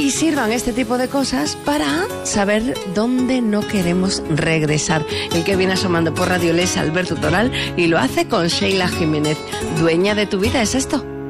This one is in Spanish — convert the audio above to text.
y sirvan este tipo de cosas para saber dónde no queremos regresar. El que viene asomando por Radio Les, Alberto Toral, y lo hace con Sheila Jiménez. Dueña de tu vida, ¿es esto?